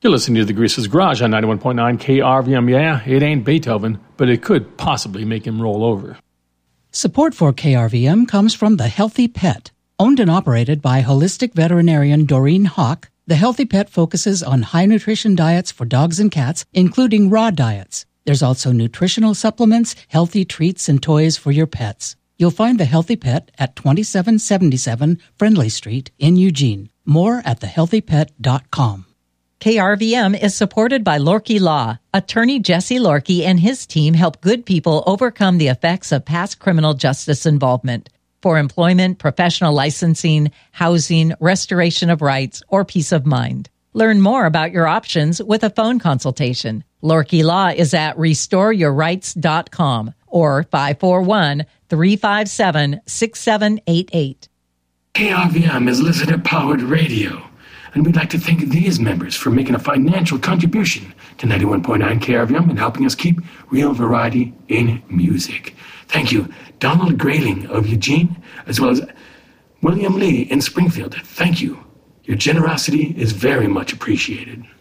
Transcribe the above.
You're listening to The Greaser's Garage on 91.9 KRVM. Yeah, it ain't Beethoven, but it could possibly make him roll over. Support for KRVM comes from The Healthy Pet. Owned and operated by holistic veterinarian Doreen Hawk, The Healthy Pet focuses on high-nutrition diets for dogs and cats, including raw diets. There's also nutritional supplements, healthy treats, and toys for your pets. You'll find The Healthy Pet at 2777 Friendly Street in Eugene. More at thehealthypet.com. KRVM is supported by Lorkie Law. Attorney Jesse Lorkie and his team help good people overcome the effects of past criminal justice involvement. For employment, professional licensing, housing, restoration of rights, or peace of mind. Learn more about your options with a phone consultation. Lorkie Law is at restoreyourrights.com or 541-357-6788. KRVM is listener-powered radio, and we'd like to thank these members for making a financial contribution to 91.9 KRVM and helping us keep real variety in music. Thank you, Donald Grayling of Eugene, as well as William Lee in Springfield. Thank you. Your generosity is very much appreciated.